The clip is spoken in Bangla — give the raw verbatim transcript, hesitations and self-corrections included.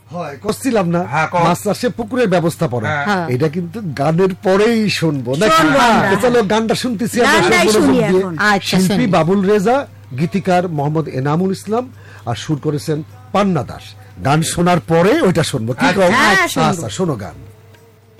হয় করছিলাম না হ্যাঁ, কর। মাছ চাষে পুকুরের ব্যবস্থাপনা হ্যাঁ। এটা কিন্তু গানের পরেই শুনবো নাকি? শুনবো আমরা। তো চলো গানটা শুনতেছি আমরা গানটাই সব শুনি মনোযোগ দিয়ে। এখন। আচ্ছা, শিল্পী শুনি। বাবুল রেজা, গীতিকার মোহাম্মদ এনামুল ইসলাম, আর সুর করেছেন পান্না দাস। গান শোনার পরে ওইটা শুনবো, কি আচ্ছা। কও? হ্যাঁ, শুনবো। আচ্ছা শোনো গান।